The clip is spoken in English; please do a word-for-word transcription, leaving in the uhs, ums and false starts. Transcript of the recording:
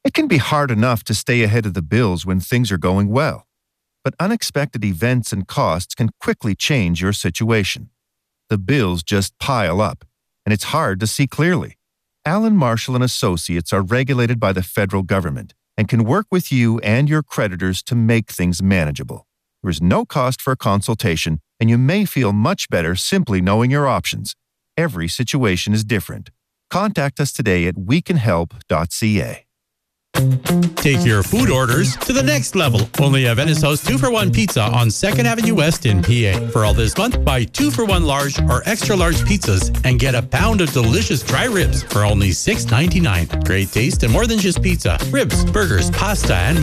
It can be hard enough to stay ahead of the bills when things are going well, but unexpected events and costs can quickly change your situation. The bills just pile up, and it's hard to see clearly. Allen Marshall and Associates are regulated by the federal government and can work with you and your creditors to make things manageable. There is no cost for a consultation, and you may feel much better simply knowing your options. Every situation is different. Contact us today at we can help dot c a. Take your food orders to the next level. Only at Venice House two for one Pizza on second Avenue West in P A. For all this month, buy two for one large or extra large pizzas and get a pound of delicious dry ribs for only six ninety-nine. Great taste and more than just pizza. Ribs, burgers, pasta, and